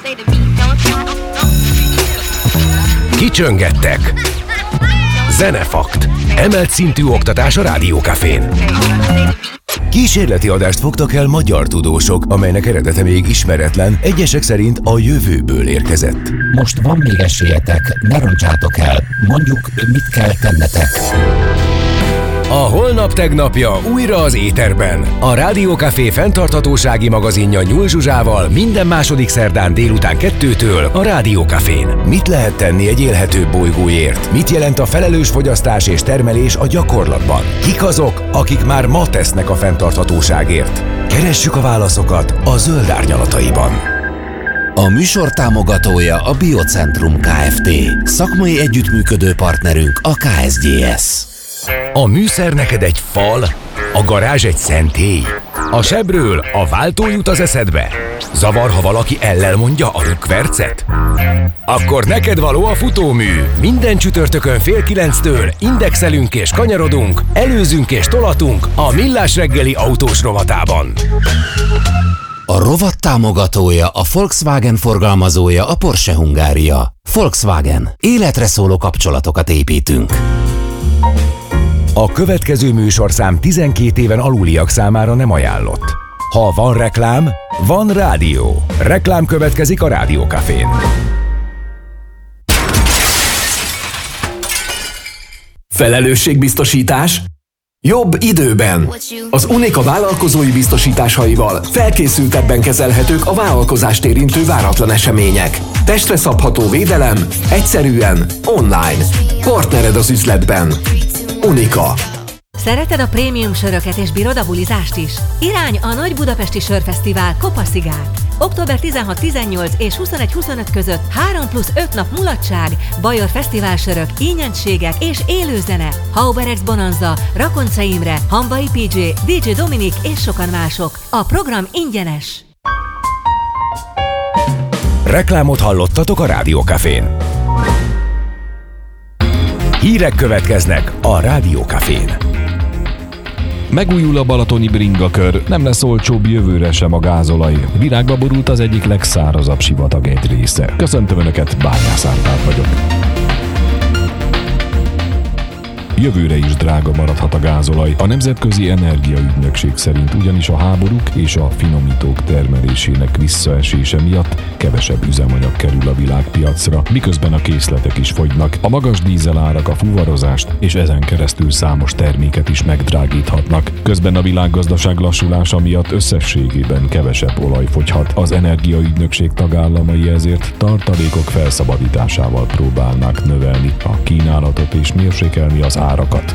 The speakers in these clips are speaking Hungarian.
Kicsöngettek. Zenefakt. Emelt szintű oktatás a Rádió Cafén. Kísérleti adást fogtak el magyar tudósok, amelynek eredete még ismeretlen, egyesek szerint a jövőből érkezett. Most van még esélyetek, ne roncsátok el. Mondjuk, mit kell tennetek. A holnap tegnapja újra az éterben. A Rádió Café fenntarthatósági magazinja Nyúl Zsuzsával minden második szerdán délután 2-től a Rádió Cafén. Mit lehet tenni egy élhetőbb bolygóért? Mit jelent a felelős fogyasztás és termelés a gyakorlatban? Kik azok, akik már ma tesznek a fenntarthatóságért? Keressük a válaszokat a Zöld Árnyalataiban. A műsor támogatója a Biocentrum Kft. Szakmai együttműködő partnerünk a KSGS. A műszer neked egy fal, a garázs egy szentély. A sebről a váltó jut az eszedbe. Zavar, ha valaki ellel mondja a rökkvercet? Akkor neked való a futómű. Minden csütörtökön 8:30 indexelünk és kanyarodunk, előzünk és tolatunk a Millás reggeli autós rovatában. A rovat támogatója, a Volkswagen forgalmazója, a Porsche Hungária. Volkswagen. Életre szóló kapcsolatokat építünk. A következő műsorszám 12 éven aluliak számára nem ajánlott. Ha van reklám, van rádió. Reklám következik a Rádió Cafén. Felelősségbiztosítás? Jobb időben. Az Unica vállalkozói biztosításaival felkészültebben kezelhetők a vállalkozást érintő váratlan események. Testre szabható védelem, egyszerűen, online. Partnered az üzletben. Unica. Szereted a prémium söröket és bírod a bulizást is? Irány a Nagy Budapesti Sörfesztivál Kopaszigát. Október 16-18 és 21-25 között 3+5 nap mulatság, Bajor fesztiválsörök, ínyentségek és élőzene. Hauberex Bonanza, Rakonca Imre, Hamvai PJ, DJ Dominik és sokan mások. A program ingyenes. Reklámot hallottatok a Rádió Cafén. Hírek következnek a Rádió Cafén. Megújul a balatoni bringakör, nem lesz olcsóbb jövőre sem a gázolaj. Virágba borult az egyik legszárazabb sivatag egy része. Köszöntöm Önöket, Bányász Árpád vagyok. Jövőre is drága maradhat a gázolaj. A Nemzetközi Energiaügynökség szerint ugyanis a háborúk és a finomítók termelésének visszaesése miatt kevesebb üzemanyag kerül a világpiacra, miközben a készletek is fogynak. A magas dízelárak a fuvarozást és ezen keresztül számos terméket is megdrágíthatnak. Közben a világgazdaság lassulása miatt összességében kevesebb olaj fogyhat. Az Energiaügynökség tagállamai ezért tartalékok felszabadításával próbálnak növelni a kínálatot és mérsékelni az árakat.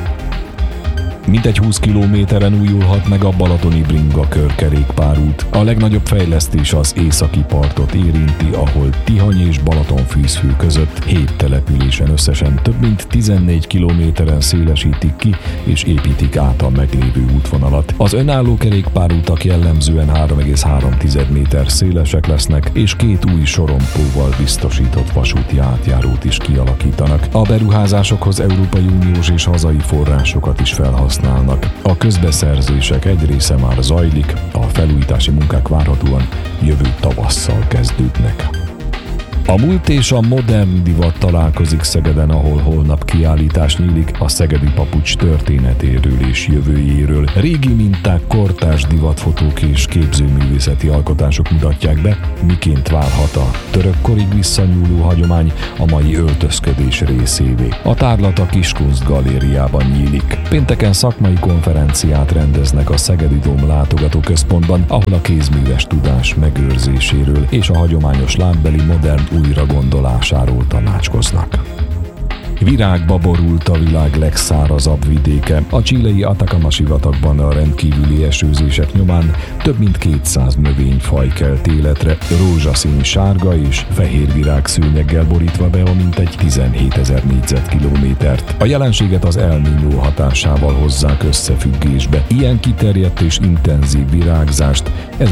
Mintegy 20 kilométeren újulhat meg a balatoni bringakör kerékpárút. A legnagyobb fejlesztés az északi partot érinti, ahol Tihany és Balatonfűzfő között 7 településen összesen több mint 14 kilométeren szélesítik ki és építik át a meglévő útvonalat. Az önálló kerékpárútak jellemzően 3,3 méter szélesek lesznek, és 2 új sorompóval biztosított vasúti átjárót is kialakítanak. A beruházásokhoz Európai Uniós és hazai forrásokat is felhasználnak. A közbeszerzések egy része már zajlik, a felújítási munkák várhatóan jövő tavasszal kezdődnek. A múlt és a modern divat találkozik Szegeden, ahol holnap kiállítás nyílik a szegedi papucs történetéről és jövőjéről. Régi minták, kortárs divatfotók és képzőművészeti alkotások mutatják be, miként válhat a törökkorig visszanyúló hagyomány a mai öltözködés részévé. A tárlat a Kiskunst galériában nyílik. Pénteken szakmai konferenciát rendeznek a Szegedi Dóm látogatóközpontban, ahol a kézműves tudás megőrzéséről és a hagyományos lábbeli modern újra gondolásáról tanácskoznak. Virágba borult a világ legszárazabb vidéke. A chilei Atacama-sivatagban a rendkívüli esőzések nyomán több mint 200 növényfaj kelt életre, rózsaszín, sárga és fehér virágszőnyeggel borítva be a mintegy 17 000 négyzetkilométert. A jelenséget az El Niño hatásával hozzák összefüggésbe. Ilyen kiterjedt és intenzív virágzást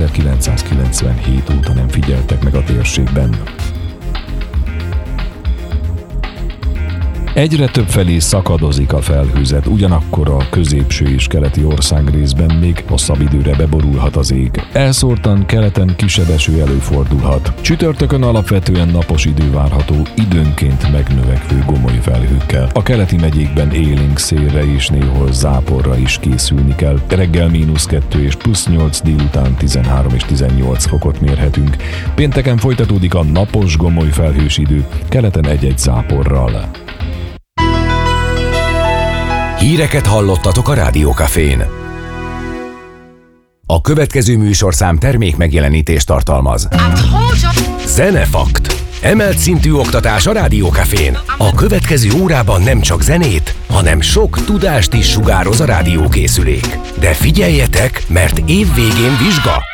1997 óta nem figyeltek meg a térségben. Egyre több felé szakadozik a felhőzet, ugyanakkor a középső és keleti országrészben még hosszabb időre beborulhat az ég. Elszórtan keleten kisebb eső előfordulhat. Csütörtökön alapvetően napos idő várható, időnként megnövekvő gomoly felhőkkel. A keleti megyékben élénk szélre és néhol záporra is készülni kell. Reggel -2 és +8, délután 13 és 18 fokot mérhetünk. Pénteken folytatódik a napos gomoly felhős idő, keleten egy-egy záporral. Híreket hallottatok a Rádió Cafén. A következő műsorszám termék megjelenítést tartalmaz. Zenefakt. Emelt szintű oktatás a Rádió Cafén. A következő órában nem csak zenét, hanem sok tudást is sugároz a rádiókészülék. De figyeljetek, mert évvégén vizsga.